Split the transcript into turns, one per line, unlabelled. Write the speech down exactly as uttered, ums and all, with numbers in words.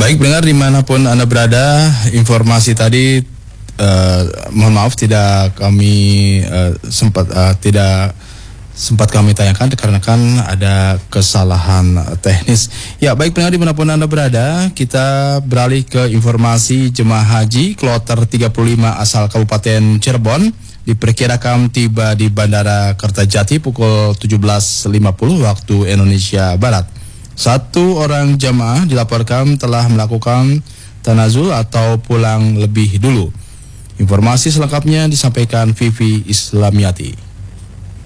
Baik pendengar dimanapun Anda berada, informasi tadi uh, mohon maaf tidak kami uh, sempat uh, tidak sempat kami tanyakan dikarenakan ada kesalahan teknis. Ya baik pendengar dimanapun Anda berada, kita beralih ke informasi jemaah haji kloter tiga puluh lima asal Kabupaten Cirebon diperkirakan tiba di Bandara Kertajati pukul tujuh belas lima puluh waktu Indonesia Barat. Satu orang jamaah dilaporkan telah melakukan tanazul atau pulang lebih dulu. Informasi selengkapnya disampaikan Vivi Islamiati.